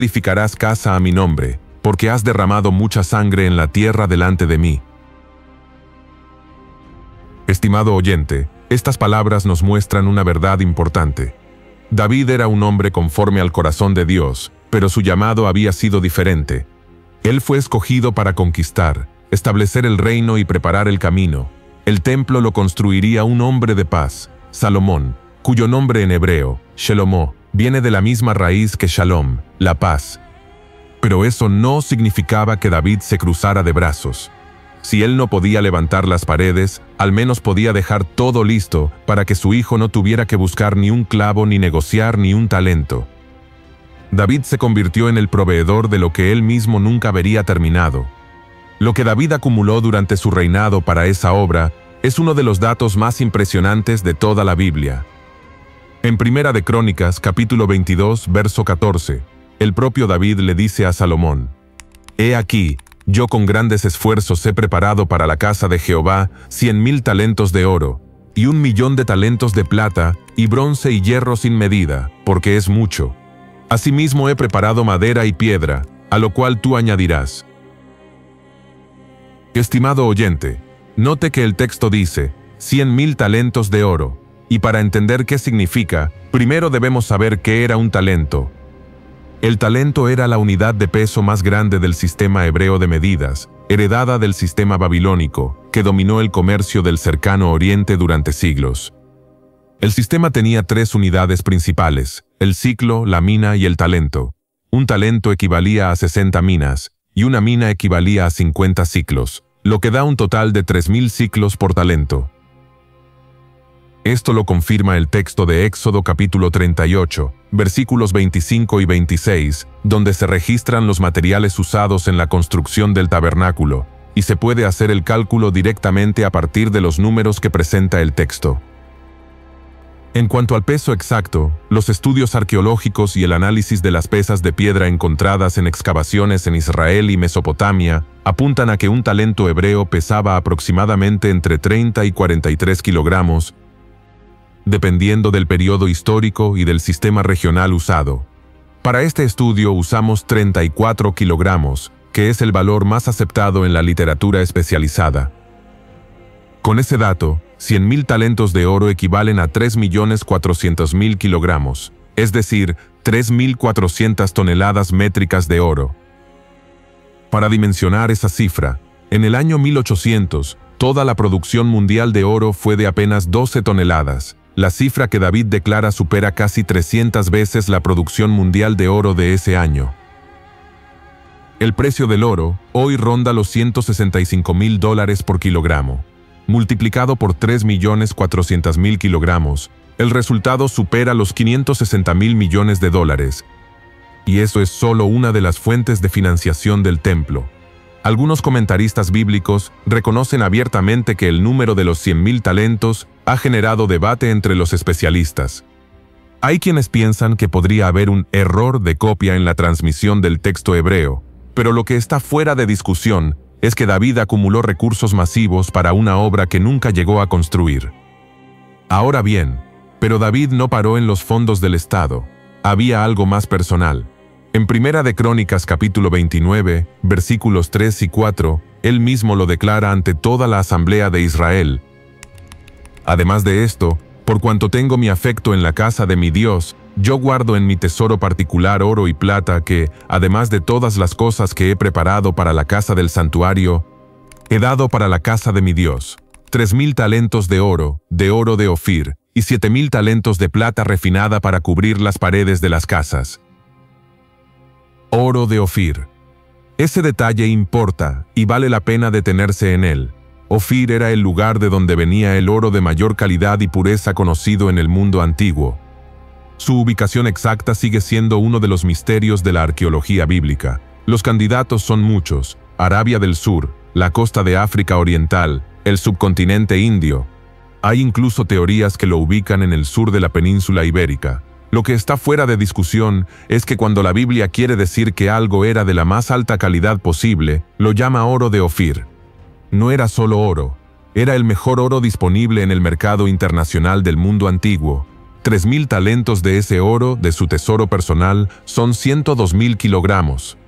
edificarás casa a mi nombre, porque has derramado mucha sangre en la tierra delante de mí. Estimado oyente, estas palabras nos muestran una verdad importante. David era un hombre conforme al corazón de Dios, pero su llamado había sido diferente. Él fue escogido para conquistar, establecer el reino y preparar el camino. El templo lo construiría un hombre de paz, Salomón, cuyo nombre en hebreo, Shelomó, viene de la misma raíz que Shalom, la paz. Pero eso no significaba que David se cruzara de brazos. Si él no podía levantar las paredes, al menos podía dejar todo listo para que su hijo no tuviera que buscar ni un clavo ni negociar ni un talento. David se convirtió en el proveedor de lo que él mismo nunca vería terminado. Lo que David acumuló durante su reinado para esa obra es uno de los datos más impresionantes de toda la Biblia. En Primera de Crónicas, capítulo 22, verso 14, el propio David le dice a Salomón: «He aquí, yo con grandes esfuerzos he preparado para la casa de Jehová 100,000 talentos de oro, y 1,000,000 de talentos de plata, y bronce y hierro sin medida, porque es mucho. Asimismo he preparado madera y piedra, a lo cual tú añadirás». Estimado oyente, note que el texto dice 100,000 talentos de oro, y para entender qué significa, primero debemos saber qué era un talento. El talento era la unidad de peso más grande del sistema hebreo de medidas, heredada del sistema babilónico, que dominó el comercio del cercano oriente durante siglos. El sistema tenía 3 unidades principales: el siclo, la mina y el talento. Un talento equivalía a 60 minas, y una mina equivalía a 50 siclos, lo que da un total de 3,000 siclos por talento. Esto lo confirma el texto de Éxodo capítulo 38, versículos 25 y 26, donde se registran los materiales usados en la construcción del tabernáculo, y se puede hacer el cálculo directamente a partir de los números que presenta el texto. En cuanto al peso exacto, los estudios arqueológicos y el análisis de las pesas de piedra encontradas en excavaciones en Israel y Mesopotamia apuntan a que un talento hebreo pesaba aproximadamente entre 30 y 43 kilogramos, dependiendo del periodo histórico y del sistema regional usado. Para este estudio usamos 34 kilogramos, que es el valor más aceptado en la literatura especializada. Con ese dato, 100,000 talentos de oro equivalen a 3,400,000 kilogramos, es decir, 3,400 toneladas métricas de oro. Para dimensionar esa cifra, en el año 1800, toda la producción mundial de oro fue de apenas 12 toneladas. La cifra que David declara supera casi 300 veces la producción mundial de oro de ese año. El precio del oro hoy ronda los $165,000 por kilogramo. Multiplicado por 3,400,000 kilogramos, el resultado supera los $560,000 millones. Y eso es solo una de las fuentes de financiación del templo. Algunos comentaristas bíblicos reconocen abiertamente que el número de los 100,000 talentos ha generado debate entre los especialistas. Hay quienes piensan que podría haber un error de copia en la transmisión del texto hebreo, pero lo que está fuera de discusión es que David acumuló recursos masivos para una obra que nunca llegó a construir. Ahora bien, pero David no paró en los fondos del Estado. Había algo más personal. En Primera de Crónicas capítulo 29, versículos 3 y 4, él mismo lo declara ante toda la asamblea de Israel. Además de esto, por cuanto tengo mi afecto en la casa de mi Dios, yo guardo en mi tesoro particular oro y plata que, además de todas las cosas que he preparado para la casa del santuario, he dado para la casa de mi Dios 3,000 talentos de oro de Ofir, y 7,000 talentos de plata refinada para cubrir las paredes de las casas. Oro de Ofir. Ese detalle importa y vale la pena detenerse en él. Ofir era el lugar de donde venía el oro de mayor calidad y pureza conocido en el mundo antiguo. Su ubicación exacta sigue siendo uno de los misterios de la arqueología bíblica. Los candidatos son muchos: Arabia del Sur, la costa de África Oriental, el subcontinente indio. Hay incluso teorías que lo ubican en el sur de la península ibérica. Lo que está fuera de discusión es que cuando la Biblia quiere decir que algo era de la más alta calidad posible, lo llama oro de Ofir. No era solo oro, era el mejor oro disponible en el mercado internacional del mundo antiguo. 3.000 talentos de ese oro de su tesoro personal son 102.000 kilogramos.